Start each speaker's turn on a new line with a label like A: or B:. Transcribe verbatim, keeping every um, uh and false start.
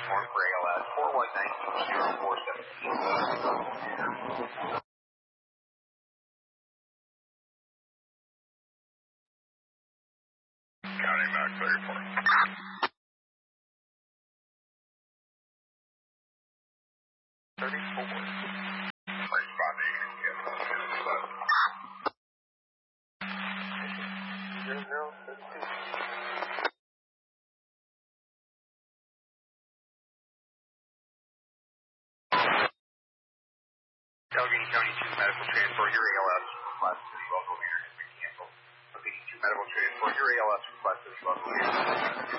A: transform for A L S, four one nine zero four seven.
B: Counting back thirty-four.
A: thirty-four.
B: Responding. Yes.
A: Zero zero thirty-two. Allegheny County two medical transport, your A L S request to the local leader has been canceled. Allegheny two medical transport, your A L S request to the local leader.